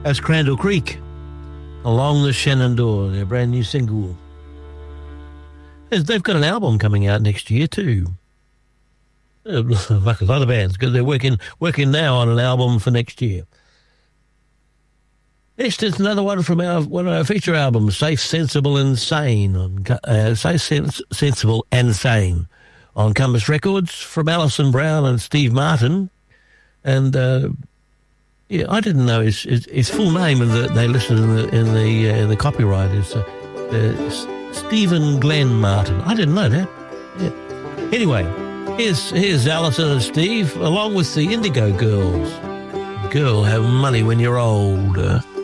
That's Crandall Creek, Along the Shenandoah, their brand new single. They've got an album coming out next year too. Like a lot of bands, because they're working now on an album for next year. Next is another one from one of our feature albums, Safe, Sensible and Sane. Sensible and Sane on Compass Records, from Alison Brown and Steve Martin. And I didn't know his full name, and they listed in the copyright is Stephen Glenn Martin. I didn't know that. Yeah. Anyway, here's Alison and Steve along with the Indigo Girls. Girl, have money when you're old.